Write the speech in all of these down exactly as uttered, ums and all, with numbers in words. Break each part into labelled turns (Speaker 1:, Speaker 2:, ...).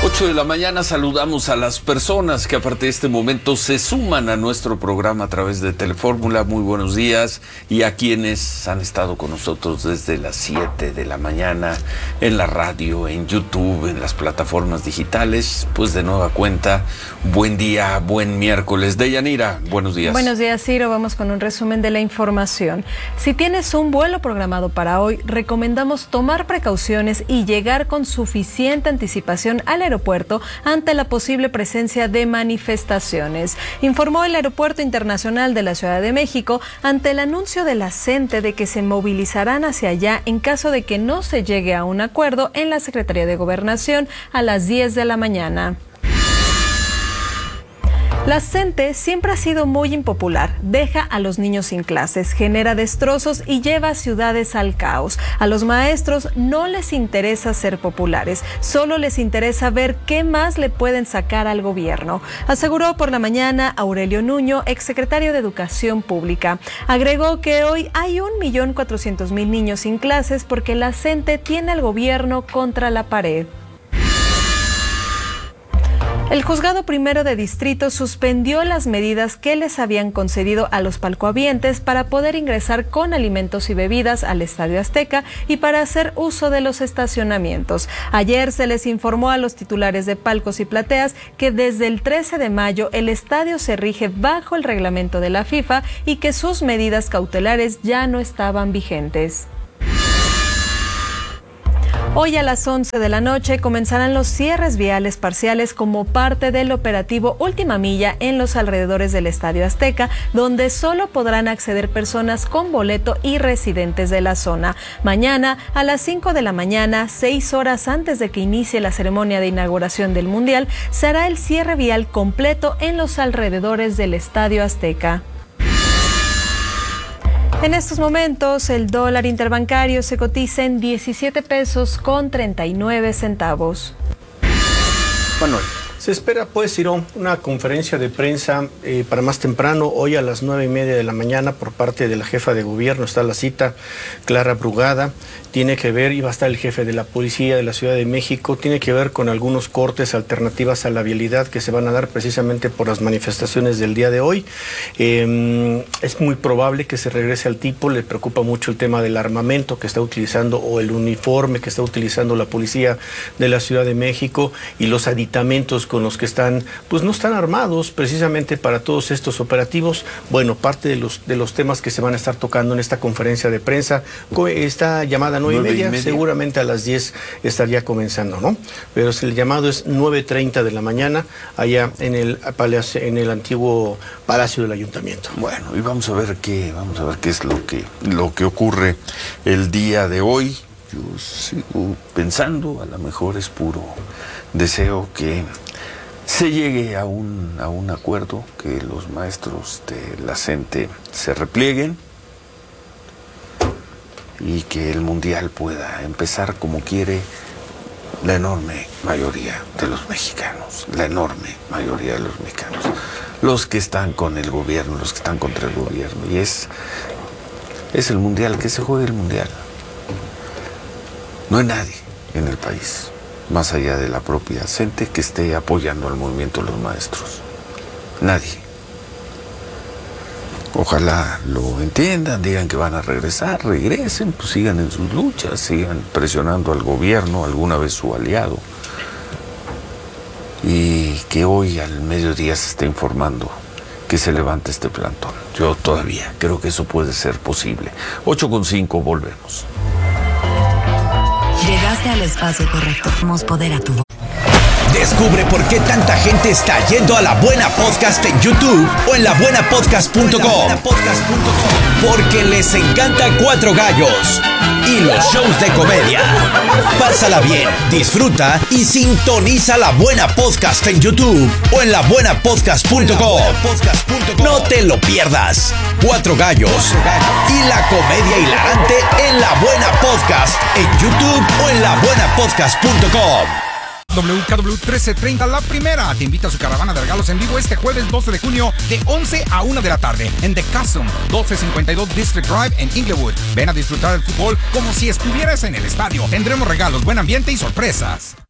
Speaker 1: ocho de la mañana saludamos a las personas que a partir de este momento se suman a nuestro programa a través de Telefórmula. Muy buenos días. Y a quienes han estado con nosotros desde las siete de la mañana en la radio, en YouTube, en las plataformas digitales, pues de nueva cuenta, buen día, buen miércoles. Deyanira, buenos días.
Speaker 2: Buenos días, Ciro. Vamos con un resumen de la información. Si tienes un vuelo programado para hoy, recomendamos tomar precauciones y llegar con suficiente anticipación al aeropuerto ante la posible presencia de manifestaciones, informó el Aeropuerto Internacional de la Ciudad de México ante el anuncio de la CENTE de que se movilizarán hacia allá en caso de que no se llegue a un acuerdo en la Secretaría de Gobernación a las diez de la mañana. La CENTE siempre ha sido muy impopular, deja a los niños sin clases, genera destrozos y lleva a ciudades al caos. A los maestros no les interesa ser populares, solo les interesa ver qué más le pueden sacar al gobierno, aseguró por la mañana Aurelio Nuño, exsecretario de Educación Pública. Agregó que hoy hay un millón cuatrocientos mil niños sin clases porque la CENTE tiene al gobierno contra la pared. El juzgado primero de distrito suspendió las medidas que les habían concedido a los palcohabientes para poder ingresar con alimentos y bebidas al Estadio Azteca y para hacer uso de los estacionamientos. Ayer se les informó a los titulares de palcos y plateas que desde el trece de mayo el estadio se rige bajo el reglamento de la FIFA y que sus medidas cautelares ya no estaban vigentes. Hoy a las once de la noche comenzarán los cierres viales parciales como parte del operativo Última Milla en los alrededores del Estadio Azteca, donde solo podrán acceder personas con boleto y residentes de la zona. Mañana a las cinco de la mañana, seis horas antes de que inicie la ceremonia de inauguración del Mundial, se hará el cierre vial completo en los alrededores del Estadio Azteca. En estos momentos, el dólar interbancario se cotiza en diecisiete pesos con treinta y nueve centavos.
Speaker 3: Manuel. Se espera, pues, Ciro, una conferencia de prensa eh, para más temprano, hoy a las nueve y media de la mañana, por parte de la jefa de gobierno. Está la cita, Clara Brugada. Tiene que ver, y va a estar el jefe de la policía de la Ciudad de México, tiene que ver con algunos cortes, alternativas a la vialidad que se van a dar precisamente por las manifestaciones del día de hoy. Eh, es muy probable que se regrese al tipo, le preocupa mucho el tema del armamento que está utilizando o el uniforme que está utilizando la policía de la Ciudad de México y los aditamentos con los que están, pues no están armados precisamente para todos estos operativos. Bueno, parte de los, de los temas que se van a estar tocando en esta conferencia de prensa, esta llamada nueve y media, seguramente a las diez estaría comenzando, ¿no? Pero el llamado es nueve treinta de la mañana, allá en el palacio, en el antiguo Palacio del Ayuntamiento.
Speaker 1: Bueno, y vamos a ver qué, vamos a ver qué es lo que, lo que ocurre el día de hoy. Yo sigo pensando, a lo mejor es puro deseo que se llegue a un, a un acuerdo, que los maestros de la CENTE se replieguen y que el Mundial pueda empezar como quiere la enorme mayoría de los mexicanos, la enorme mayoría de los mexicanos, los que están con el gobierno, los que están contra el gobierno, y es, es el Mundial, que se juegue el Mundial. No hay nadie en el país, más allá de la propia CENTE, que esté apoyando al movimiento de los maestros. Nadie. Ojalá lo entiendan, digan que van a regresar, regresen, pues sigan en sus luchas, sigan presionando al gobierno, alguna vez su aliado. Y que hoy al mediodía se esté informando que se levante este plantón. Yo todavía creo que eso puede ser posible. ocho con cinco, volvemos.
Speaker 4: Llegaste al espacio correcto. Damos poder a tu voz.
Speaker 5: Descubre por qué tanta gente está yendo a La Buena Podcast en YouTube o en la buena podcast punto com. Porque les encanta Cuatro Gallos y los shows de comedia. Pásala bien, disfruta y sintoniza La Buena Podcast en YouTube o en la buena podcast punto com. No te lo pierdas. Cuatro Gallos y la comedia hilarante en La Buena Podcast en YouTube o en la buena podcast punto com.
Speaker 6: W K W trece treinta, La Primera, te invita a su caravana de regalos en vivo este jueves doce de junio de once a una de la tarde en The Castle, doce cincuenta y dos District Drive en Inglewood. Ven a disfrutar del fútbol como si estuvieras en el estadio. Tendremos regalos, buen ambiente y sorpresas.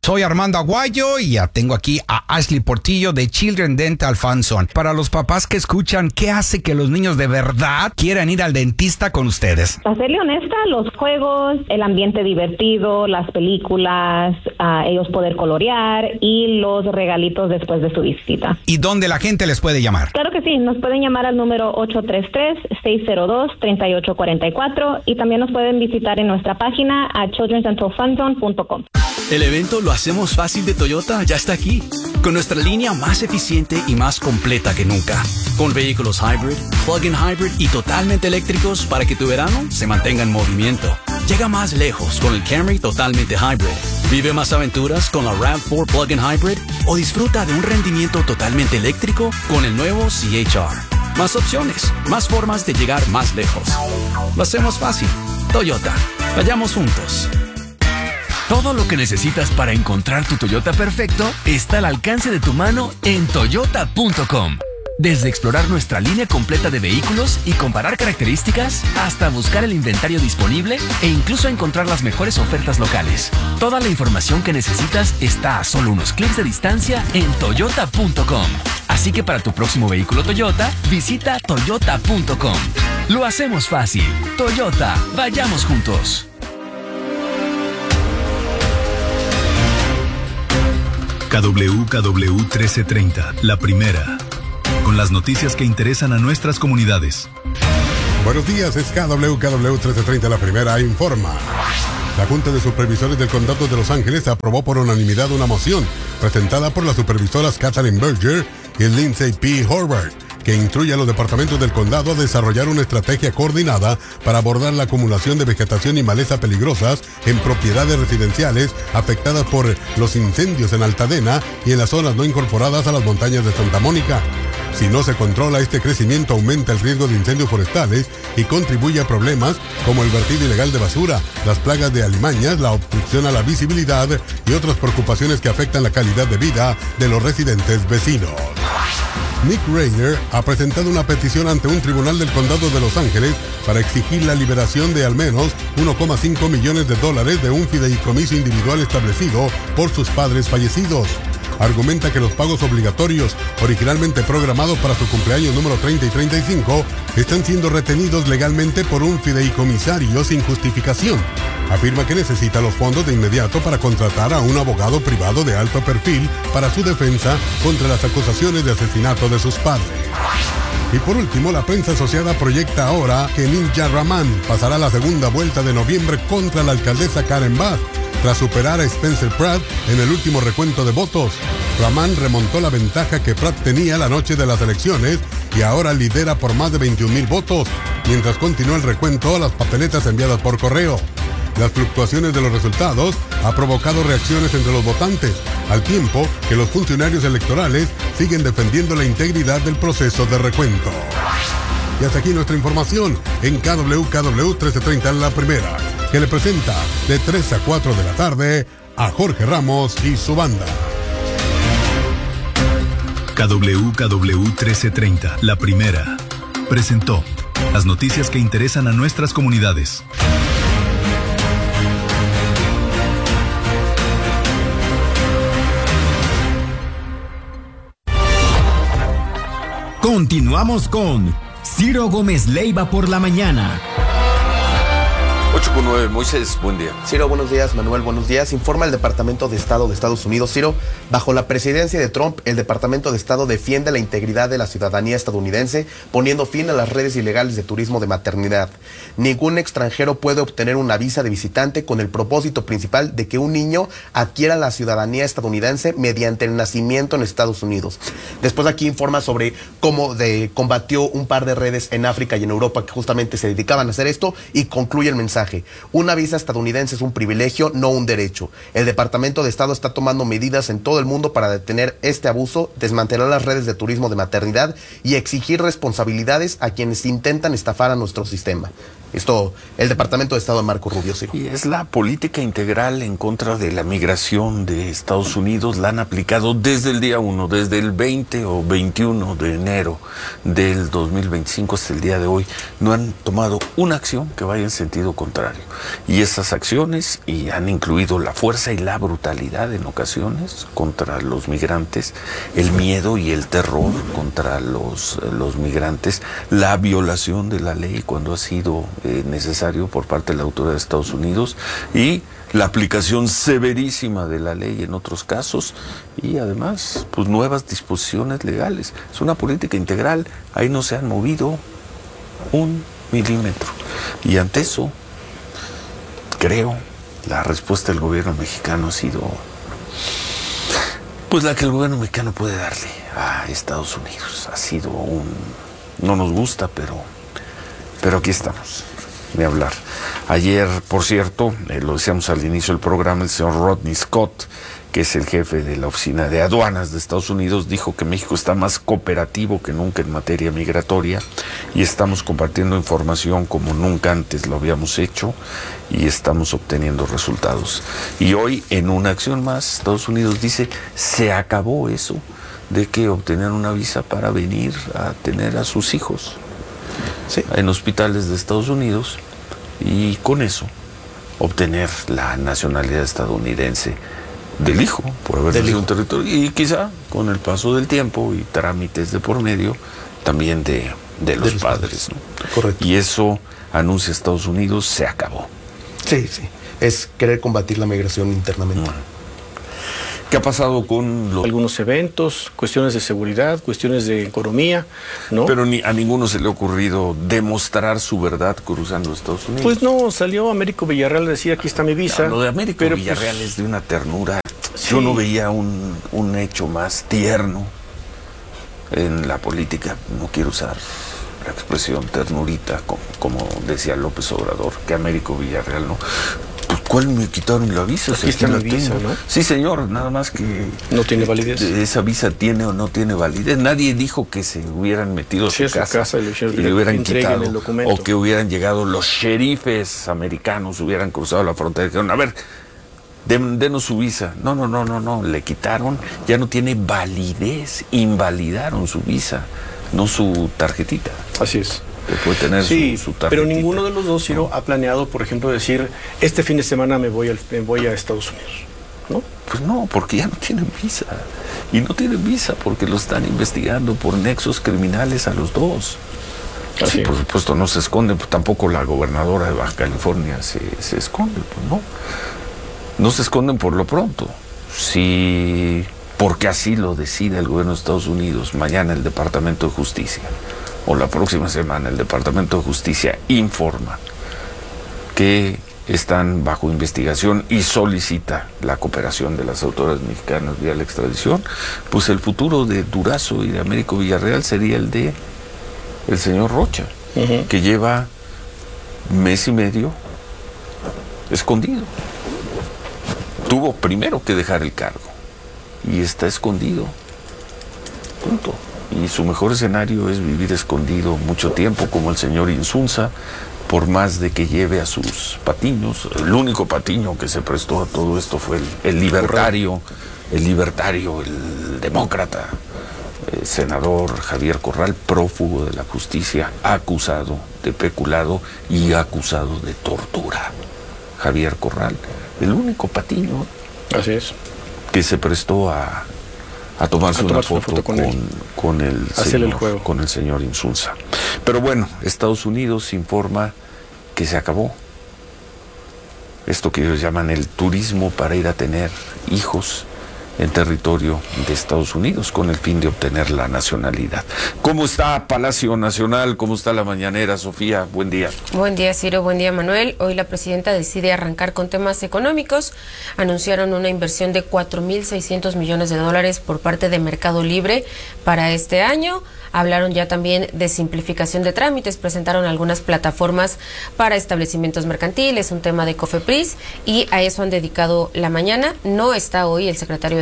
Speaker 6: Soy Armando Aguayo y ya tengo aquí a Ashley Portillo de Children Dental Funson. Para los papás que escuchan, ¿qué hace que los niños de verdad quieran ir al dentista con ustedes?
Speaker 7: Para serle honesta, los juegos, el ambiente divertido, las películas, uh, ellos poder colorear y los regalitos después de su visita.
Speaker 6: ¿Y dónde la gente les puede llamar?
Speaker 7: Claro que sí, nos pueden llamar al número ocho tres tres, seis cero dos, tres ocho cuatro cuatro y también nos pueden visitar en nuestra página a children dental funzone punto com.
Speaker 8: El evento Lo Hacemos Fácil de Toyota ya está aquí, con nuestra línea más eficiente y más completa que nunca, con vehículos hybrid, plug-in hybrid y totalmente eléctricos para que tu verano se mantenga en movimiento. Llega más lejos con el Camry totalmente hybrid. Vive más aventuras con la RAV cuatro plug-in hybrid o disfruta de un rendimiento totalmente eléctrico con el nuevo C H R. Más opciones, más formas de llegar más lejos. Lo hacemos fácil. Toyota. Vayamos juntos.
Speaker 9: Todo lo que necesitas para encontrar tu Toyota perfecto está al alcance de tu mano en toyota punto com. Desde explorar nuestra línea completa de vehículos y comparar características, hasta buscar el inventario disponible e incluso encontrar las mejores ofertas locales. Toda la información que necesitas está a solo unos clics de distancia en toyota punto com. Así que para tu próximo vehículo Toyota, visita toyota punto com. Lo hacemos fácil. Toyota, vayamos juntos.
Speaker 10: K W K W trece treinta, la primera, con las noticias que interesan a nuestras comunidades.
Speaker 11: Buenos días, es K W K W trece treinta, la primera, informa. La Junta de Supervisores del Condado de Los Ángeles aprobó por unanimidad una moción presentada por las supervisoras Kathleen Berger y Lindsay P. Horvath, que instruye a los departamentos del condado a desarrollar una estrategia coordinada para abordar la acumulación de vegetación y maleza peligrosas en propiedades residenciales afectadas por los incendios en Altadena y en las zonas no incorporadas a las montañas de Santa Mónica. Si no se controla, este crecimiento aumenta el riesgo de incendios forestales y contribuye a problemas como el vertido ilegal de basura, las plagas de alimañas, la obstrucción a la visibilidad y otras preocupaciones que afectan la calidad de vida de los residentes vecinos. Nick Rader ha presentado una petición ante un tribunal del condado de Los Ángeles para exigir la liberación de al menos uno coma cinco millones de dólares de un fideicomiso individual establecido por sus padres fallecidos. Argumenta que los pagos obligatorios, originalmente programados para su cumpleaños número treinta y treinta y cinco, están siendo retenidos legalmente por un fideicomisario sin justificación. Afirma que necesita los fondos de inmediato para contratar a un abogado privado de alto perfil para su defensa contra las acusaciones de asesinato de sus padres. Y por último, la prensa asociada proyecta ahora que Ninja Rahman pasará la segunda vuelta de noviembre contra la alcaldesa Karen Bass, tras superar a Spencer Pratt en el último recuento de votos. Rahman remontó la ventaja que Pratt tenía la noche de las elecciones y ahora lidera por más de veintiún mil votos, mientras continúa el recuento a las papeletas enviadas por correo. Las fluctuaciones de los resultados ha provocado reacciones entre los votantes, al tiempo que los funcionarios electorales siguen defendiendo la integridad del proceso de recuento. Y hasta aquí nuestra información en K W K W trece treinta, la primera, que le presenta de tres a cuatro de la tarde a Jorge Ramos y su banda.
Speaker 10: K W K W trece treinta, la primera, presentó las noticias que interesan a nuestras comunidades.
Speaker 5: Continuamos con Ciro Gómez Leiva por la mañana.
Speaker 1: ocho con nueve, Moisés, buen día.
Speaker 12: Ciro, buenos días. Manuel, buenos días. Informa el Departamento de Estado de Estados Unidos. Ciro, bajo la presidencia de Trump, el Departamento de Estado defiende la integridad de la ciudadanía estadounidense, poniendo fin a las redes ilegales de turismo de maternidad. Ningún extranjero puede obtener una visa de visitante con el propósito principal de que un niño adquiera la ciudadanía estadounidense mediante el nacimiento en Estados Unidos. Después aquí informa sobre cómo de, combatió un par de redes en África y en Europa que justamente se dedicaban a hacer esto y concluye el mensaje. Una visa estadounidense es un privilegio, no un derecho. El Departamento de Estado está tomando medidas en todo el mundo para detener este abuso, desmantelar las redes de turismo de maternidad y exigir responsabilidades a quienes intentan estafar a nuestro sistema. Esto, el Departamento de Estado de Marco Rubio, sí.
Speaker 1: Y es la política integral en contra de la migración de Estados Unidos. La han aplicado desde el día uno, desde el veinte o veintiuno de enero del dos mil veinticinco hasta el día de hoy. No han tomado una acción que vaya en sentido contrario. Y esas acciones y han incluido la fuerza y la brutalidad en ocasiones contra los migrantes, el miedo y el terror contra los, los migrantes, la violación de la ley cuando ha sido Eh, necesario por parte de la autoridad de Estados Unidos y la aplicación severísima de la ley en otros casos y además pues nuevas disposiciones legales. Es una política integral, ahí no se han movido un milímetro y ante eso creo la respuesta del gobierno mexicano ha sido pues la que el gobierno mexicano puede darle a Estados Unidos. Ha sido un, no nos gusta, pero pero aquí estamos, de hablar. Ayer, por cierto, eh, lo decíamos al inicio del programa, el señor Rodney Scott, que es el jefe de la Oficina de Aduanas de Estados Unidos, dijo que México está más cooperativo que nunca en materia migratoria y estamos compartiendo información como nunca antes lo habíamos hecho y estamos obteniendo resultados. Y hoy, en una acción más, Estados Unidos dice, se acabó eso de que obtener una visa para venir a tener a sus hijos. Sí. En hospitales de Estados Unidos y con eso obtener la nacionalidad estadounidense del hijo por haber nacido en un territorio y quizá con el paso del tiempo y trámites de por medio también de, de los, de los padres, padres. ¿no? Correcto. Y eso anuncia Estados Unidos, se acabó.
Speaker 12: Sí, sí, es querer combatir la migración internamente.
Speaker 1: No. ¿Qué ha pasado con los...
Speaker 3: algunos eventos, cuestiones de seguridad, cuestiones de economía, ¿no?
Speaker 1: Pero ni a ninguno se le ha ocurrido demostrar su verdad cruzando Estados Unidos.
Speaker 3: Pues no, salió Américo Villarreal a decir, aquí está mi visa.
Speaker 1: No, lo de Américo pero Villarreal pues, es de una ternura. Sí. Yo no veía un, un hecho más tierno en la política. No quiero usar la expresión ternurita, como, como decía López Obrador, que Américo Villarreal, ¿no? Pues, ¿cuál me quitaron la visa?
Speaker 3: Aquí está la visa, ¿no?
Speaker 1: Sí, señor, nada más que...
Speaker 3: ¿No tiene validez?
Speaker 1: Esa visa tiene o no tiene validez. Nadie dijo que se hubieran metido
Speaker 3: sí,
Speaker 1: a su, a su casa, casa y, y le hubieran quitado.
Speaker 3: El documento.
Speaker 1: O que hubieran llegado los sheriffes americanos, hubieran cruzado la frontera y dijeron, a ver, den, denos su visa. No, no, no, no, no, le quitaron, ya no tiene validez, invalidaron su visa, no su tarjetita.
Speaker 3: Así es.
Speaker 1: Que puede tener
Speaker 3: sí,
Speaker 1: su, su
Speaker 3: pero ninguno de los dos, Ciro, no. ha planeado, por ejemplo, decir, este fin de semana me voy, al, me voy a Estados Unidos, ¿no?
Speaker 1: Pues no, porque ya no tienen visa. Y no tienen visa porque lo están investigando por nexos criminales a los dos. Así. Sí, por supuesto, no se esconden, pues tampoco la gobernadora de Baja California se, se esconde, pues no. No se esconden por lo pronto. Si, porque así lo decide el gobierno de Estados Unidos, mañana el Departamento de Justicia, o la próxima semana el Departamento de Justicia informa que están bajo investigación y solicita la cooperación de las autoridades mexicanas vía la extradición, pues el futuro de Durazo y de Américo Villarreal sería el de el señor Rocha, uh-huh. que lleva mes y medio escondido. Tuvo primero que dejar el cargo y está escondido. Punto. Y su mejor escenario es vivir escondido mucho tiempo, como el señor Insunza, por más de que lleve a sus patiños. El único patiño que se prestó a todo esto fue el, el libertario, el libertario, el demócrata, el senador Javier Corral, prófugo de la justicia, acusado de peculado y acusado de tortura. Javier Corral, el único patiño.
Speaker 3: Así es.
Speaker 1: Que se prestó a... a tomarse, a una, tomarse foto una foto con, con, con, el señor, el juego. con el señor Insunza. Pero bueno, Estados Unidos informa que se acabó esto que ellos llaman el turismo para ir a tener hijos en territorio de Estados Unidos con el fin de obtener la nacionalidad. ¿Cómo está Palacio Nacional? ¿Cómo está la mañanera, Sofía? Buen día.
Speaker 13: Buen día, Ciro. Buen día, Manuel. Hoy la presidenta decide arrancar con temas económicos. Anunciaron una inversión de cuatro mil seiscientos millones de dólares por parte de Mercado Libre para este año. Hablaron ya también de simplificación de trámites, presentaron algunas plataformas para establecimientos mercantiles, un tema de COFEPRIS, y a eso han dedicado la mañana. No está hoy el secretario de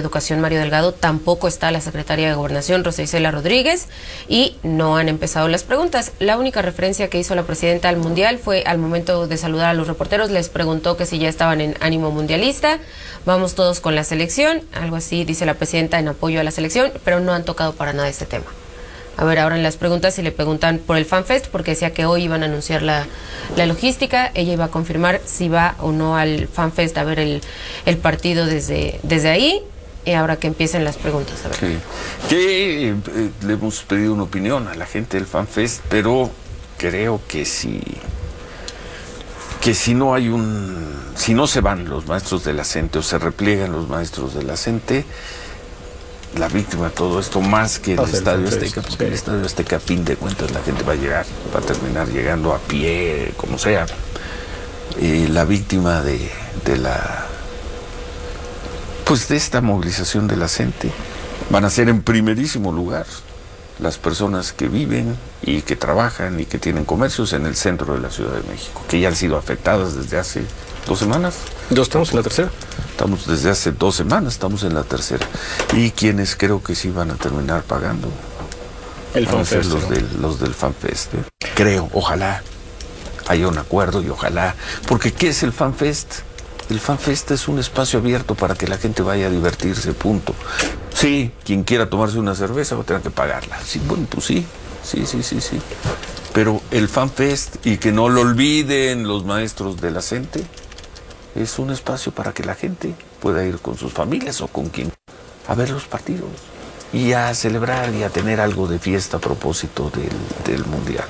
Speaker 13: Educación, Mario Delgado, tampoco está la secretaria de Gobernación, Rosa Isela Rodríguez, y no han empezado las preguntas. La única referencia que hizo la presidenta al Mundial fue al momento de saludar a los reporteros, les preguntó que si ya estaban en ánimo mundialista, vamos todos con la selección, algo así dice la presidenta en apoyo a la selección, pero no han tocado para nada este tema. A ver, ahora en las preguntas, si le preguntan por el FanFest, porque decía que hoy iban a anunciar la, la logística, ella iba a confirmar si va o no al FanFest a ver el, el partido desde, desde ahí, y ahora que empiecen las preguntas. A ver.
Speaker 1: Sí. Que eh, le hemos pedido una opinión a la gente del FanFest, pero creo que si, que si no hay un, si no se van los maestros de la CENTE o se repliegan los maestros de la CENTE, la víctima de todo esto, más que el Estadio Azteca, porque el Estadio Azteca, a fin de cuentas, la gente va a llegar, va a terminar llegando a pie, como sea. Y la víctima de, de la, pues de esta movilización de la CENTE, van a ser en primerísimo lugar las personas que viven y que trabajan y que tienen comercios en el centro de la Ciudad de México, que ya han sido afectadas desde hace dos semanas.
Speaker 3: ¿Ya estamos en la tercera?
Speaker 1: Estamos desde hace dos semanas, estamos en la tercera. Y quienes creo que sí van a terminar pagando
Speaker 3: el FanFest,
Speaker 1: los, ¿no? del, los del FanFest. ¿eh? Creo, ojalá haya un acuerdo y ojalá. Porque ¿qué es el FanFest? El FanFest es un espacio abierto para que la gente vaya a divertirse, punto. Sí, quien quiera tomarse una cerveza va a tener que pagarla. Sí, bueno, pues sí, sí, sí, sí, sí. Pero el FanFest, y que no lo olviden los maestros de la CENTE, es un espacio para que la gente pueda ir con sus familias o con quien a ver los partidos y a celebrar y a tener algo de fiesta a propósito del, del Mundial.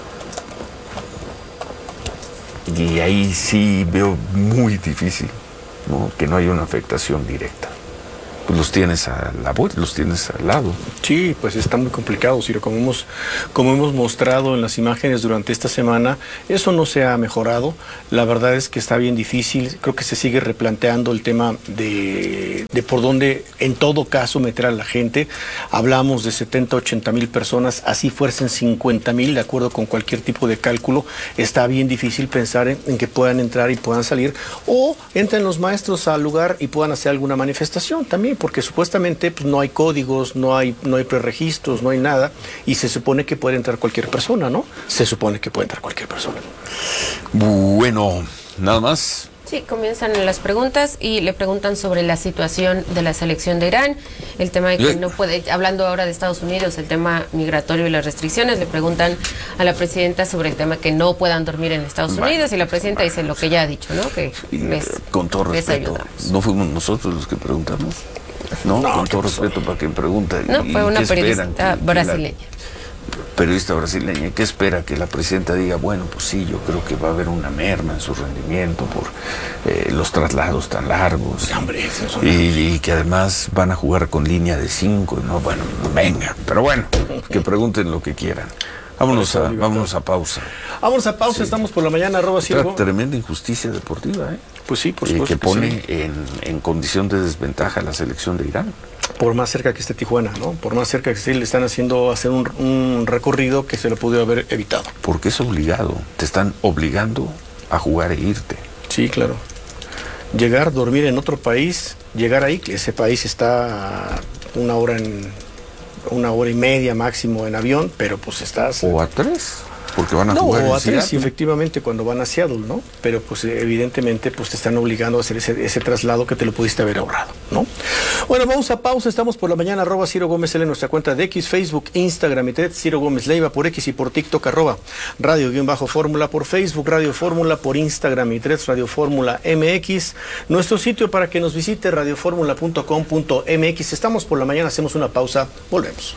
Speaker 1: Y ahí sí veo muy difícil, ¿no?, que no haya una afectación directa. Pues los tienes a la vuelta, los tienes al lado.
Speaker 3: Sí, pues está muy complicado, Ciro. Como hemos, como hemos mostrado en las imágenes durante esta semana, eso no se ha mejorado. La verdad es que está bien difícil. Creo que se sigue replanteando el tema de, de por dónde, en todo caso, meter a la gente. Hablamos de setenta, ochenta mil personas, así fuercen cincuenta mil, de acuerdo con cualquier tipo de cálculo. Está bien difícil pensar en, en que puedan entrar y puedan salir, o entren los maestros al lugar y puedan hacer alguna manifestación también, porque supuestamente pues, no hay códigos, no hay, no hay preregistros, no hay nada, y se supone que puede entrar cualquier persona, ¿no? Se supone que puede entrar cualquier persona.
Speaker 1: Bueno, nada más.
Speaker 13: Sí, comienzan las preguntas y le preguntan sobre la situación de la selección de Irán, el tema de que no puede, hablando ahora de Estados Unidos, el tema migratorio y las restricciones, le preguntan a la presidenta sobre el tema que no puedan dormir en Estados bueno, Unidos, y la presidenta dice lo que ya ha dicho, ¿no? Que les,
Speaker 1: con todo respeto, no fuimos nosotros los que preguntamos, no, no con todo respeto para quien pregunta.
Speaker 13: No, fue una periodista brasileña.
Speaker 1: Periodista brasileña, ¿qué espera? Que la presidenta diga, bueno, pues sí, yo creo que va a haber una merma en su rendimiento por eh, los traslados tan largos.
Speaker 3: Hombre,
Speaker 1: y, y que además van a jugar con línea de cinco, ¿no? Bueno, venga, pero bueno, que pregunten lo que quieran. Vámonos a, vámonos a pausa.
Speaker 3: Vámonos a pausa, sí. Estamos por la mañana, arroba Ciro.
Speaker 1: Tremenda injusticia deportiva, ¿eh?
Speaker 3: Pues sí, por supuesto.
Speaker 1: Eh, que pone
Speaker 3: que sí.
Speaker 1: en, en condición de desventaja a la selección de Irán.
Speaker 3: Por más cerca que esté Tijuana, ¿no? Por más cerca que esté, le están haciendo hacer un, un recorrido que se lo pudo haber evitado.
Speaker 1: Porque es obligado, te están obligando a jugar e irte.
Speaker 3: Sí, claro. Llegar, dormir en otro país, llegar ahí, que ese país está una hora en... una hora y media máximo en avión, pero pues estás...
Speaker 1: O a tres, porque van a
Speaker 3: no,
Speaker 1: jugar
Speaker 3: o
Speaker 1: en
Speaker 3: a tres,
Speaker 1: Seattle.
Speaker 3: Efectivamente, cuando van a Seattle, ¿no? Pero pues evidentemente pues te están obligando a hacer ese, ese traslado que te lo pudiste haber ahorrado, ¿no? Bueno, vamos a pausa, estamos por la mañana, arroba Ciro Gómez L en nuestra cuenta de X, Facebook, Instagram y Twitter, Ciro Gómez Leiva por X y por TikTok, arroba Radio-Fórmula por Facebook, Radio Fórmula por Instagram y Twitter, Radio Fórmula M X, nuestro sitio para que nos visite, radio fórmula punto com punto m x. Estamos por la mañana, hacemos una pausa, volvemos.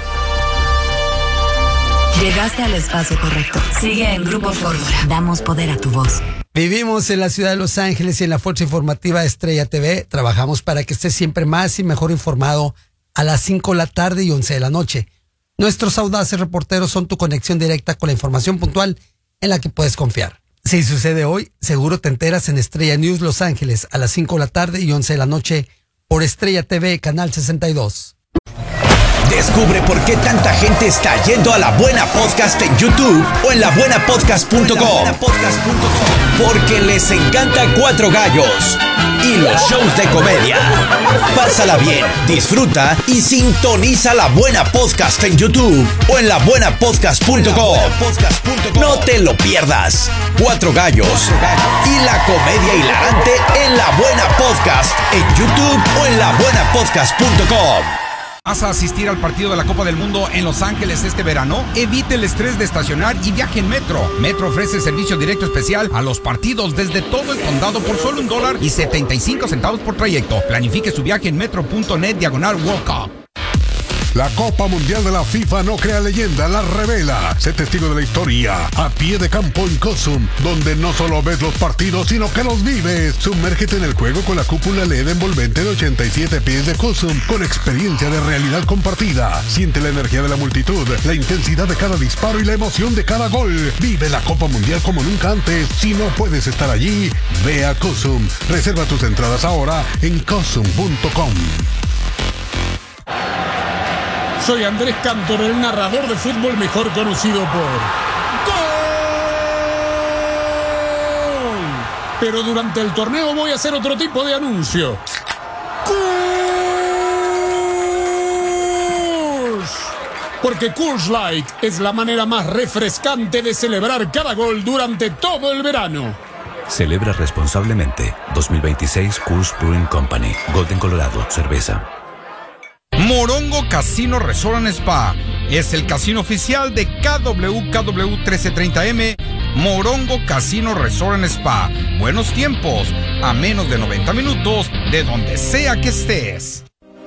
Speaker 4: Llegaste al espacio correcto. Sigue en Grupo Fórmula. Damos poder a tu voz.
Speaker 14: Vivimos en la ciudad de Los Ángeles y en la Fuerza Informativa Estrella T V. Trabajamos para que estés siempre más y mejor informado a las cinco de la tarde y once de la noche. Nuestros audaces reporteros son tu conexión directa con la información puntual en la que puedes confiar. Si sucede hoy, seguro te enteras en Estrella News Los Ángeles a las cinco de la tarde y once de la noche por Estrella T V, Canal sesenta y dos.
Speaker 5: Descubre por qué tanta gente está yendo a La Buena Podcast en YouTube o en la buena podcast punto com. Porque les encanta Cuatro Gallos y los shows de comedia. Pásala bien, disfruta y sintoniza La Buena Podcast en YouTube o en la buena podcast punto com. No te lo pierdas. Cuatro Gallos y la comedia hilarante en La Buena Podcast en YouTube o en la buena podcast punto com.
Speaker 6: ¿Vas a asistir al partido de la Copa del Mundo en Los Ángeles este verano? Evite el estrés de estacionar y viaje en Metro. Metro ofrece servicio directo especial a los partidos desde todo el condado por solo un dólar y setenta y cinco centavos por trayecto. Planifique su viaje en metro punto net diagonal World Cup.
Speaker 11: La Copa Mundial de la FIFA no crea leyenda, la revela. Sé testigo de la historia a pie de campo en Cosum, donde no solo ves los partidos, sino que los vives. Sumérgete en el juego con la cúpula L E D envolvente de ochenta y siete pies de Cosum, con experiencia de realidad compartida. Siente la energía de la multitud, la intensidad de cada disparo y la emoción de cada gol. Vive la Copa Mundial como nunca antes. Si no puedes estar allí, ve a Cosum. Reserva tus entradas ahora en cosum punto com.
Speaker 15: Soy Andrés Cantor, el narrador de fútbol mejor conocido por ¡Gol! Pero durante el torneo voy a hacer otro tipo de anuncio. ¡Coors! Porque Coors Light es la manera más refrescante de celebrar cada gol durante todo el verano.
Speaker 16: Celebra responsablemente. dos mil veintiséis Coors Brewing Company. Golden, Colorado. Cerveza.
Speaker 6: Morongo Casino Resort and Spa es el casino oficial de K W K W trece treinta M. Morongo Casino Resort and Spa. Buenos tiempos a menos de noventa minutos de donde sea que estés.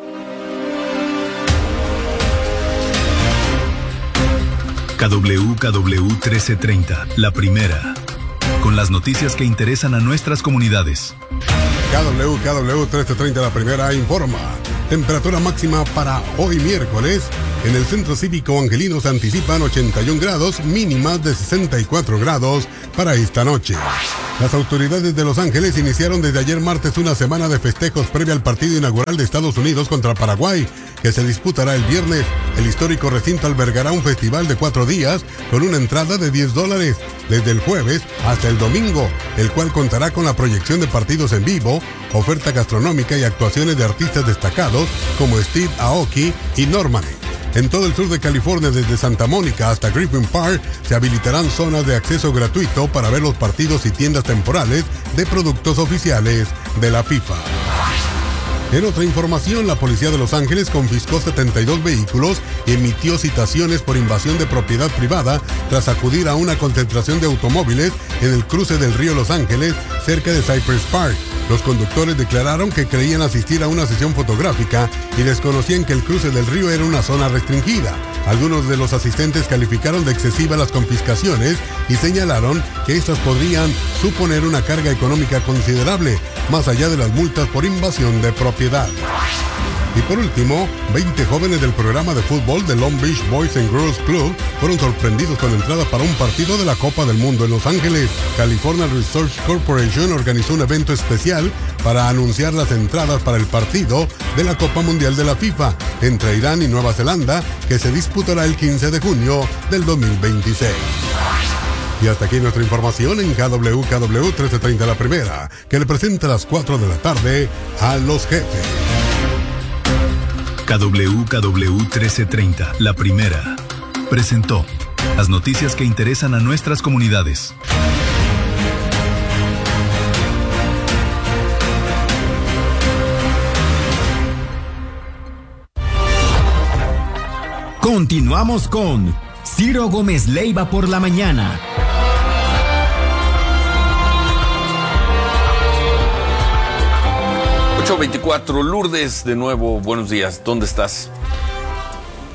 Speaker 10: K W K W trece treinta, la primera. Con las noticias que interesan a nuestras comunidades.
Speaker 11: K W K W trece treinta, la primera, informa. Temperatura máxima para hoy miércoles. En el Centro Cívico Angelino se anticipan ochenta y un grados, mínimas de sesenta y cuatro grados para esta noche. Las autoridades de Los Ángeles iniciaron desde ayer martes una semana de festejos previa al partido inaugural de Estados Unidos contra Paraguay, que se disputará el viernes. El histórico recinto albergará un festival de cuatro días con una entrada de diez dólares desde el jueves hasta el domingo, el cual contará con la proyección de partidos en vivo, oferta gastronómica y actuaciones de artistas destacados como Steve Aoki y Normani. En todo el sur de California, desde Santa Mónica hasta Griffin Park, se habilitarán zonas de acceso gratuito para ver los partidos y tiendas temporales de productos oficiales de la FIFA. En otra información, la policía de Los Ángeles confiscó setenta y dos vehículos y emitió citaciones por invasión de propiedad privada tras acudir a una concentración de automóviles en el cruce del río Los Ángeles, cerca de Cypress Park. Los conductores declararon que creían asistir a una sesión fotográfica y desconocían que el cruce del río era una zona restringida. Algunos de los asistentes calificaron de excesivas las confiscaciones y señalaron que estas podrían suponer una carga económica considerable, más allá de las multas por invasión de propiedad. Y por último, veinte jóvenes del programa de fútbol de Long Beach Boys and Girls Club fueron sorprendidos con entrada para un partido de la Copa del Mundo en Los Ángeles. California Research Corporation organizó un evento especial para anunciar las entradas para el partido de la Copa Mundial de la FIFA entre Irán y Nueva Zelanda, que se disputará el quince de junio del dos mil veintiséis. Y hasta aquí nuestra información en K W K W trece treinta, la primera, que le presenta a las cuatro de la tarde a los jefes.
Speaker 10: K W K W trece treinta, la primera, presentó las noticias que interesan a nuestras comunidades.
Speaker 17: Continuamos con Ciro Gómez Leiva por la mañana.
Speaker 1: ocho veinticuatro, Lourdes, de nuevo, buenos días, ¿dónde estás?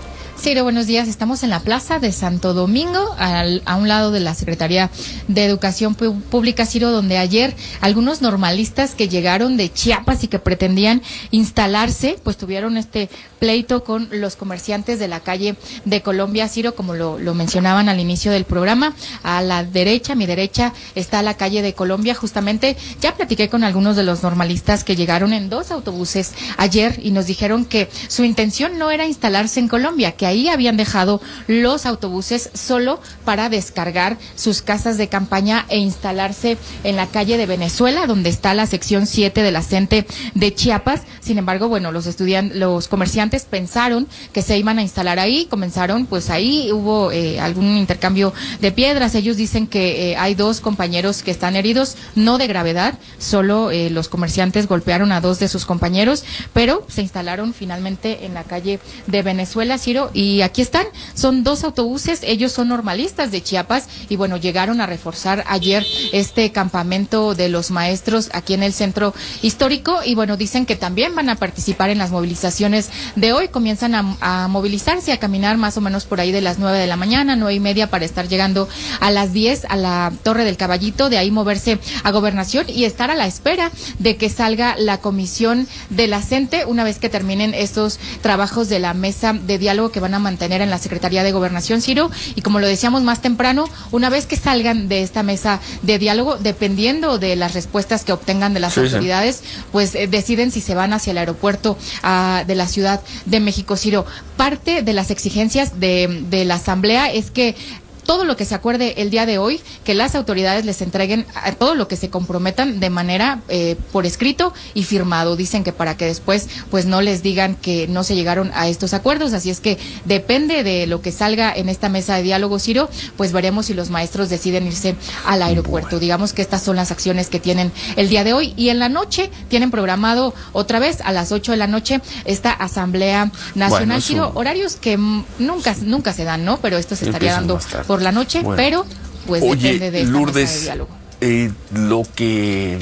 Speaker 18: Ciro, buenos días. Estamos en la Plaza de Santo Domingo, al, a un lado de la Secretaría de Educación Pública, Ciro, donde ayer algunos normalistas que llegaron de Chiapas y que pretendían instalarse, pues tuvieron este pleito con los comerciantes de la calle de Colombia, Ciro, como lo, lo mencionaban al inicio del programa. A la derecha, a mi derecha, está la calle de Colombia, justamente. Ya platiqué con algunos de los normalistas que llegaron en dos autobuses ayer y nos dijeron que su intención no era instalarse en Colombia, que ahí habían dejado los autobuses solo para descargar sus casas de campaña e instalarse en la calle de Venezuela, donde está la sección siete de la CENTE de Chiapas. Sin embargo, bueno, los estudiantes, los comerciantes pensaron que se iban a instalar ahí, comenzaron, pues ahí hubo eh, algún intercambio de piedras. Ellos dicen que eh, hay dos compañeros que están heridos, no de gravedad, solo eh, los comerciantes golpearon a dos de sus compañeros, pero se instalaron finalmente en la calle de Venezuela, Ciro, y aquí están, son dos autobuses, ellos son normalistas de Chiapas y bueno, llegaron a reforzar ayer este campamento de los maestros aquí en el centro histórico y bueno, dicen que también van a participar en las movilizaciones de hoy, comienzan a, a movilizarse, a caminar más o menos por ahí de las nueve de la mañana, nueve y media para estar llegando a las diez a la Torre del Caballito, de ahí moverse a Gobernación y estar a la espera de que salga la comisión de la CENTE una vez que terminen estos trabajos de la mesa de diálogo que van a mantener en la Secretaría de Gobernación, Ciro, y como lo decíamos más temprano, una vez que salgan de esta mesa de diálogo, dependiendo de las respuestas que obtengan de las sí, autoridades, sí. pues eh, deciden si se van hacia el aeropuerto uh, de la Ciudad de México, Ciro. Parte de las exigencias de, de la Asamblea es que todo lo que se acuerde el día de hoy, que las autoridades les entreguen a todo lo que se comprometan de manera eh, por escrito y firmado. Dicen que para que después pues no les digan que no se llegaron a estos acuerdos, así es que depende de lo que salga en esta mesa de diálogo, Ciro, pues veremos si los maestros deciden irse al aeropuerto. Bueno. Digamos que estas son las acciones que tienen el día de hoy y en la noche tienen programado otra vez a las ocho de la noche esta Asamblea Nacional, bueno, Ciro, un... horarios que nunca, nunca se dan, ¿no? Pero esto se estaría dando por la noche, bueno. pero pues
Speaker 1: Oye,
Speaker 18: depende de esta
Speaker 1: Lourdes,
Speaker 18: mesa de diálogo.
Speaker 1: Eh, lo que,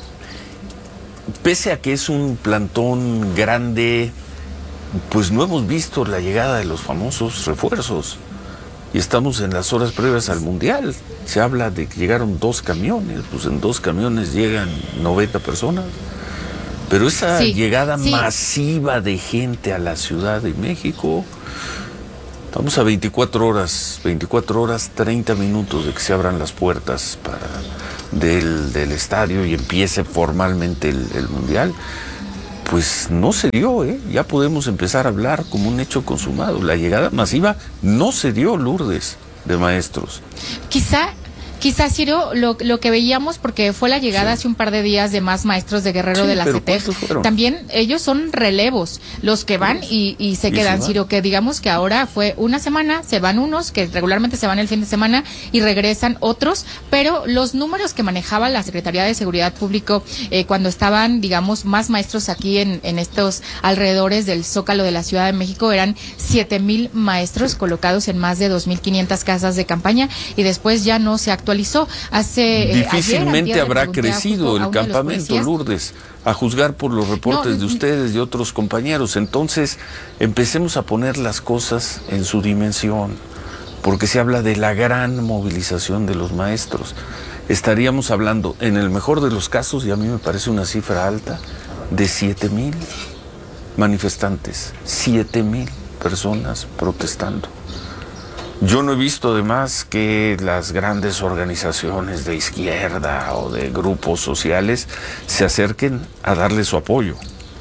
Speaker 1: pese a que es un plantón grande, pues no hemos visto la llegada de los famosos refuerzos y estamos en las horas previas al Mundial. Se habla de que llegaron dos camiones, pues en dos camiones llegan noventa personas, pero esa sí, llegada sí. masiva de gente a la Ciudad de México... Vamos a veinticuatro horas, veinticuatro horas, treinta minutos de que se abran las puertas para del, del estadio y empiece formalmente el, el Mundial. Pues no se dio, ¿eh? Ya podemos empezar a hablar como un hecho consumado. La llegada masiva no se dio, Lourdes, de maestros.
Speaker 18: Quizá... Quizás, Ciro, lo, lo que veíamos, porque fue la llegada sí. hace un par de días de más maestros de Guerrero sí, de la CETEC, también ellos son relevos, los que van y, y se quedan, se Ciro, que digamos que ahora fue una semana, se van unos, que regularmente se van el fin de semana y regresan otros, pero los números que manejaba la Secretaría de Seguridad Pública eh, cuando estaban, digamos, más maestros aquí en, en estos alrededores del Zócalo de la Ciudad de México eran siete mil maestros sí. colocados en más de dos mil quinientas casas de campaña y después ya no se actualizó. Hace,
Speaker 1: Difícilmente
Speaker 18: ayer,
Speaker 1: habrá crecido el campamento, Lourdes, a juzgar por los reportes no, de ustedes y otros compañeros. Entonces, empecemos a poner las cosas en su dimensión, porque se habla de la gran movilización de los maestros. Estaríamos hablando, en el mejor de los casos, y a mí me parece una cifra alta, de siete mil manifestantes, siete mil personas protestando. Yo no he visto además que las grandes organizaciones de izquierda o de grupos sociales se acerquen a darle su apoyo.